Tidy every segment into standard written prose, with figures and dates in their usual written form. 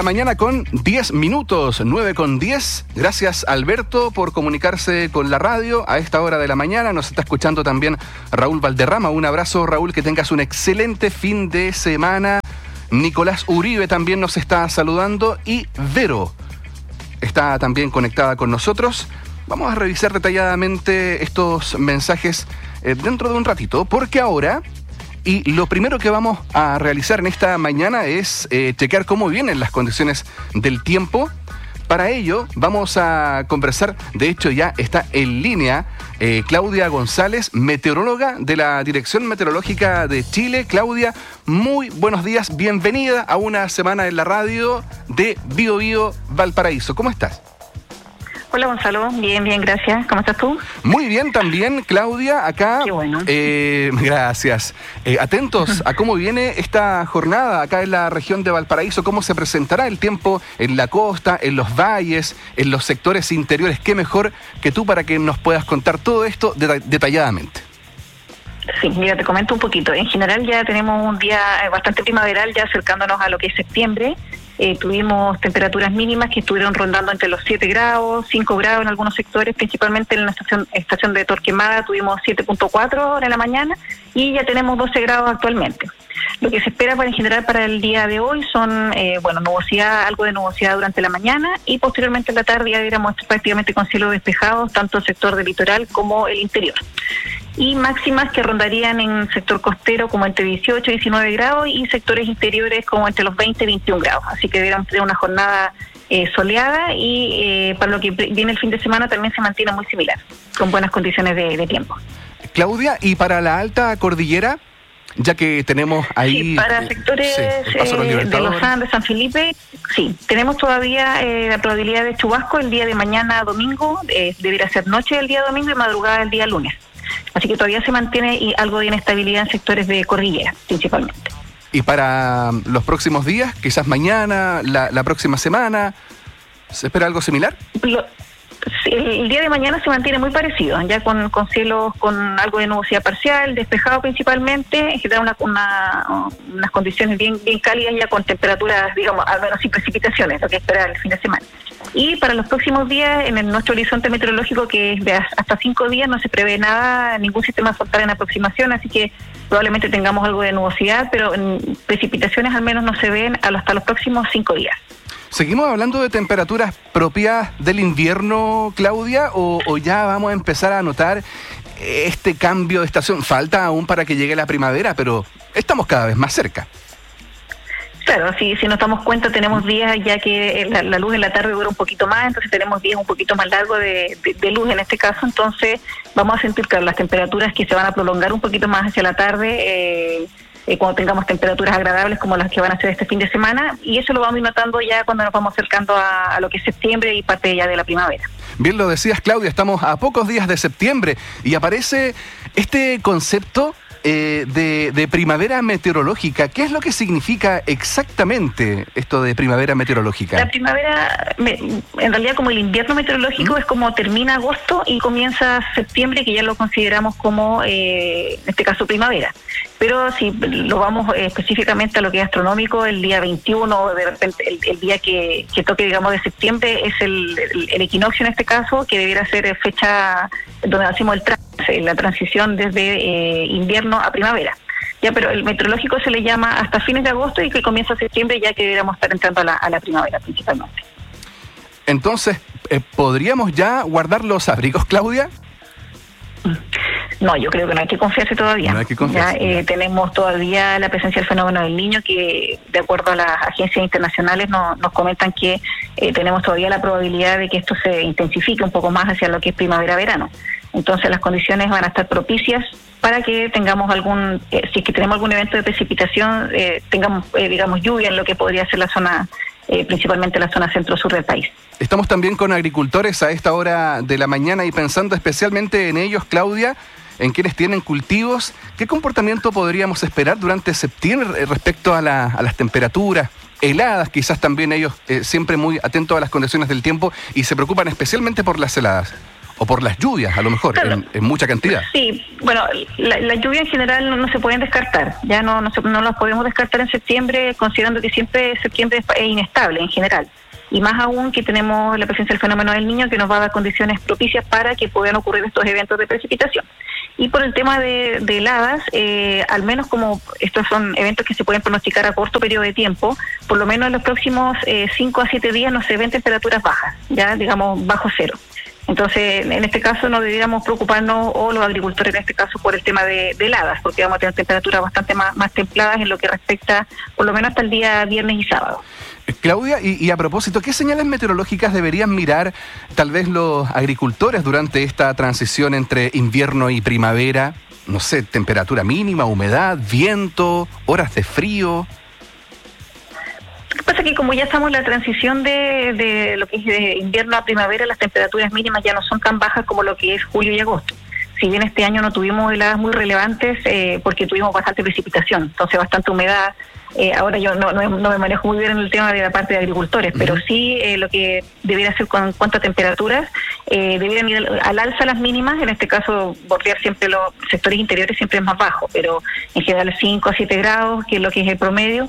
la mañana con 10 minutos, 9 con 10. Gracias, Alberto, por comunicarse con la radio a esta hora de la mañana. Nos está escuchando también Raúl Valderrama. Un abrazo, Raúl, que tengas un excelente fin de semana. Nicolás Uribe también nos está saludando y Vero está también conectada con nosotros. Vamos a revisar detalladamente estos mensajes dentro de un ratito, porque ahora... Y lo primero que vamos a realizar en esta mañana es chequear cómo vienen las condiciones del tiempo. Para ello vamos a conversar, de hecho ya está en línea Claudia González, meteoróloga de la Dirección Meteorológica de Chile. Claudia, muy buenos días, bienvenida a una semana en la radio de Bío Bío Valparaíso. ¿Cómo estás? Hola Gonzalo, bien, gracias. ¿Cómo estás tú? Muy bien también, Claudia, acá. Qué bueno. Gracias. Atentos a cómo viene esta jornada acá en la región de Valparaíso, cómo se presentará el tiempo en la costa, en los valles, en los sectores interiores. Qué mejor que tú para que nos puedas contar todo esto detalladamente. Sí, mira, te comento un poquito. En general ya tenemos un día bastante primaveral, ya acercándonos a lo que es septiembre. Tuvimos temperaturas mínimas que estuvieron rondando entre los 7 grados, 5 grados en algunos sectores, principalmente en la estación de Torquemada tuvimos 7.4 en la mañana y ya tenemos 12 grados actualmente. Lo que se espera en general para el día de hoy son, nubosidad, algo de nubosidad durante la mañana y posteriormente en la tarde ya deberíamos estar prácticamente con cielos despejados, tanto el sector del litoral como el interior. Y máximas que rondarían en el sector costero como entre 18 y 19 grados y sectores interiores como entre los 20 y 21 grados. Así que deberíamos tener una jornada soleada y para lo que viene el fin de semana también se mantiene muy similar, con buenas condiciones de tiempo. Claudia, ¿y para la alta cordillera? Ya que tenemos ahí... Sí, para sectores de los Andes, San Felipe, sí, tenemos todavía la probabilidad de chubasco el día de mañana domingo, debería ser noche del día domingo y madrugada del día lunes. Así que todavía se mantiene algo de inestabilidad en sectores de cordillera, principalmente. ¿Y para los próximos días, quizás mañana, la próxima semana, se espera algo similar? El día de mañana se mantiene muy parecido, ya con cielos con algo de nubosidad parcial, despejado principalmente, en general unas condiciones bien cálidas ya con temperaturas, digamos, al menos sin precipitaciones, lo que espera el fin de semana. Y para los próximos días, en nuestro horizonte meteorológico, que es de hasta 5 días, no se prevé nada, ningún sistema frontal en aproximación, así que probablemente tengamos algo de nubosidad, pero precipitaciones al menos no se ven hasta los próximos 5 días. ¿Seguimos hablando de temperaturas propias del invierno, Claudia, o ya vamos a empezar a notar este cambio de estación? Falta aún para que llegue la primavera, pero estamos cada vez más cerca. Claro, si nos damos cuenta, tenemos días ya que la luz en la tarde dura un poquito más, entonces tenemos días un poquito más largos de luz en este caso, entonces vamos a sentir que las temperaturas que se van a prolongar un poquito más hacia la tarde, cuando tengamos temperaturas agradables como las que van a ser este fin de semana, y eso lo vamos a ir notando ya cuando nos vamos acercando a lo que es septiembre y parte ya de la primavera. Bien lo decías, Claudia, estamos a pocos días de septiembre y aparece este concepto de primavera meteorológica. ¿Qué es lo que significa exactamente esto de primavera meteorológica? La primavera, en realidad como el invierno meteorológico es como termina agosto y comienza septiembre, que ya lo consideramos como, en este caso, primavera. Pero si lo vamos específicamente a lo que es astronómico, el día 21, de repente el día que toque, digamos, de septiembre, es el equinoccio en este caso, que debiera ser fecha donde hacemos la transición desde invierno a primavera. Ya, pero el meteorológico se le llama hasta fines de agosto y que comienza septiembre, ya que deberíamos estar entrando a la primavera principalmente. Entonces, ¿podríamos ya guardar los abrigos, Claudia? No, yo creo que no hay que confiarse todavía. No hay que confiarse. Ya, tenemos todavía la presencia del fenómeno del Niño, que de acuerdo a las agencias internacionales nos comentan que tenemos todavía la probabilidad de que esto se intensifique un poco más hacia lo que es primavera-verano. Entonces las condiciones van a estar propicias para que tengamos si es que tenemos algún evento de precipitación, tengamos, digamos, lluvia en lo que podría ser la zona, principalmente la zona centro-sur del país. Estamos también con agricultores a esta hora de la mañana y pensando especialmente en ellos, Claudia, en quienes tienen cultivos. ¿Qué comportamiento podríamos esperar durante septiembre respecto a las temperaturas heladas? Quizás también ellos siempre muy atentos a las condiciones del tiempo y se preocupan especialmente por las heladas. o por las lluvias, a lo mejor, claro, en mucha cantidad. Sí, bueno, la lluvia en general no se pueden descartar, ya no las podemos descartar en septiembre, considerando que siempre septiembre es inestable en general. Y más aún que tenemos la presencia del fenómeno del Niño, que nos va a dar condiciones propicias para que puedan ocurrir estos eventos de precipitación. Y por el tema de heladas, al menos como estos son eventos que se pueden pronosticar a corto periodo de tiempo, por lo menos en los próximos 5 a 7 días no se ven temperaturas bajas, ya digamos bajo cero. Entonces, en este caso no deberíamos preocuparnos, o los agricultores en este caso, por el tema de heladas, porque vamos a tener temperaturas bastante más templadas en lo que respecta, por lo menos hasta el día viernes y sábado. Claudia, y a propósito, ¿qué señales meteorológicas deberían mirar tal vez los agricultores durante esta transición entre invierno y primavera? No sé, temperatura mínima, humedad, viento, horas de frío. Lo que pasa es que como ya estamos en la transición de lo que es de invierno a primavera, las temperaturas mínimas ya no son tan bajas como lo que es julio y agosto. Si bien este año no tuvimos heladas muy relevantes, porque tuvimos bastante precipitación, entonces bastante humedad. Ahora yo no me manejo muy bien en el tema de la parte de agricultores, pero sí lo que debiera hacer con cuanto a temperaturas, debieran ir al alza las mínimas, en este caso bordear siempre los sectores interiores siempre es más bajo, pero en general 5 a 7 grados, que es lo que es el promedio,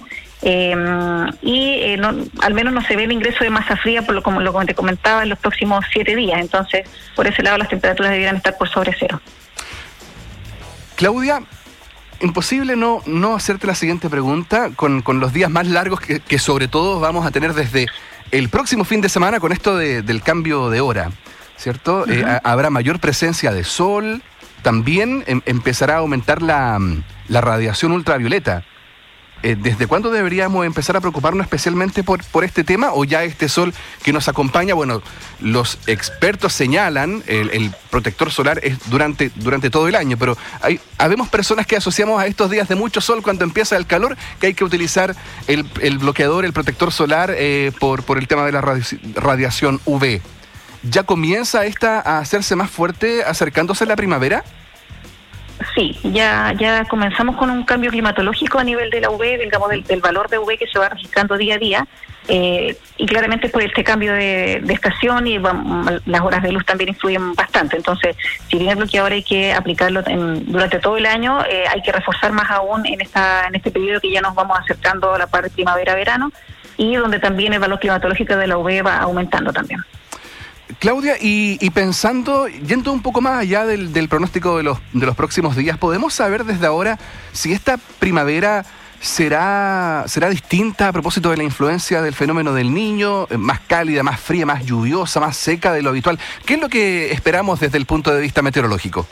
al menos no se ve el ingreso de masa fría, como te comentaba, en los próximos 7 días, entonces por ese lado las temperaturas debieran estar por sobre cero. Claudia, imposible no hacerte la siguiente pregunta, con los días más largos que sobre todo vamos a tener desde el próximo fin de semana con esto del cambio de hora, ¿cierto? Uh-huh. Habrá mayor presencia de sol, también empezará a aumentar la radiación ultravioleta. ¿Desde cuándo deberíamos empezar a preocuparnos especialmente por este tema? ¿O ya este sol que nos acompaña, bueno, los expertos señalan, el protector solar es durante todo el año, pero habemos personas que asociamos a estos días de mucho sol cuando empieza el calor, que hay que utilizar el bloqueador, el protector solar por el tema de la radiación UV. ¿Ya comienza esta a hacerse más fuerte acercándose a la primavera? Sí, ya comenzamos con un cambio climatológico a nivel de la UV, digamos del valor de UV que se va registrando día a día, y claramente por este cambio de estación y las horas de luz también influyen bastante. Entonces, si bien el bloqueador hay que aplicarlo durante todo el año, hay que reforzar más aún en este periodo que ya nos vamos acercando a la parte primavera-verano, y donde también el valor climatológico de la UV va aumentando también. Claudia, y pensando, yendo un poco más allá del pronóstico de los próximos días, ¿podemos saber desde ahora si esta primavera será distinta a propósito de la influencia del fenómeno del Niño, más cálida, más fría, más lluviosa, más seca de lo habitual? ¿Qué es lo que esperamos desde el punto de vista meteorológico?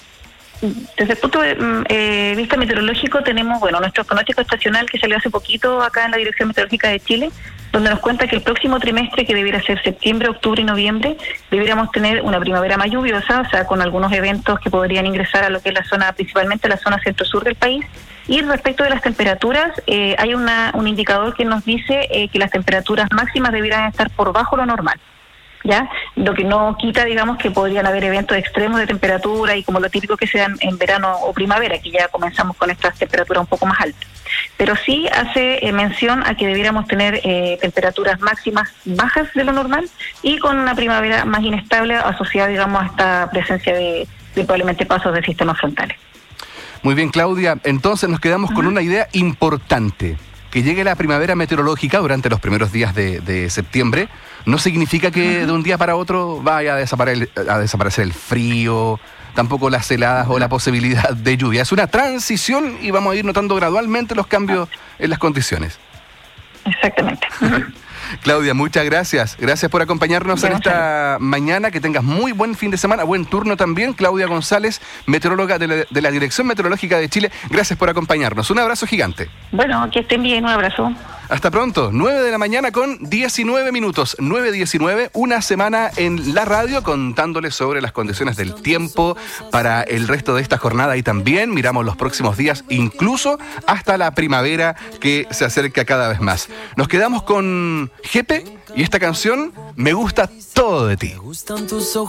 Desde el punto de vista meteorológico tenemos, nuestro pronóstico estacional que salió hace poquito acá en la Dirección Meteorológica de Chile, donde nos cuenta que el próximo trimestre, que debiera ser septiembre, octubre y noviembre, deberíamos tener una primavera más lluviosa, o sea, con algunos eventos que podrían ingresar a lo que es la zona, principalmente la zona centro-sur del país. Y respecto de las temperaturas, hay un indicador que nos dice que las temperaturas máximas debieran estar por bajo lo normal. ¿Ya? Lo que no quita, digamos, que podrían haber eventos extremos de temperatura y como lo típico que se dan en verano o primavera, que ya comenzamos con estas temperaturas un poco más altas. Pero sí hace mención a que debiéramos tener temperaturas máximas bajas de lo normal y con una primavera más inestable asociada, digamos, a esta presencia de probablemente pasos de sistemas frontales. Muy bien, Claudia. Entonces nos quedamos con una idea importante. Que llegue la primavera meteorológica durante los primeros días de septiembre no significa que de un día para otro vaya a desaparecer el frío, tampoco las heladas o la posibilidad de lluvia. Es una transición y vamos a ir notando gradualmente los cambios en las condiciones. Exactamente. Claudia, muchas gracias. Gracias por acompañarnos en esta mañana. Que tengas muy buen fin de semana, buen turno también. Claudia González, meteoróloga de la Dirección Meteorológica de Chile. Gracias por acompañarnos. Un abrazo gigante. Bueno, que estén bien. Un abrazo. Hasta pronto. 9 de la mañana con 19 minutos. 9:19, una semana en la radio contándoles sobre las condiciones del tiempo para el resto de esta jornada y también miramos los próximos días, incluso hasta la primavera que se acerca cada vez más. Nos quedamos con Jepe y esta canción, Me gusta todo de ti.